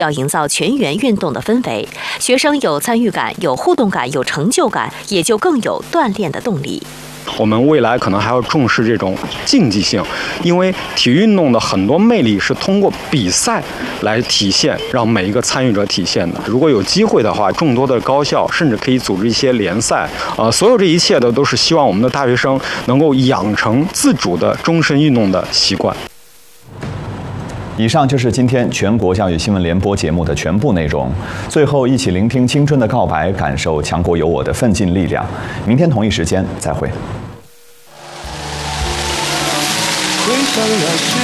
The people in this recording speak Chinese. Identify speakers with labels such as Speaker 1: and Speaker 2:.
Speaker 1: 要营造全员运动的氛围，学生有参与感、有互动感、有成就感，也就更有锻炼的动力。
Speaker 2: 我们未来可能还要重视这种竞技性，因为体育运动的很多魅力是通过比赛来体现，让每一个参与者体现的。如果有机会的话，众多的高校甚至可以组织一些联赛，所有这一切的都是希望我们的大学生能够养成自主的终身运动的习惯。
Speaker 3: 以上就是今天全国教育新闻联播节目的全部内容。最后，一起聆听青春的告白，感受强国有我的奋进力量。明天同一时间再会。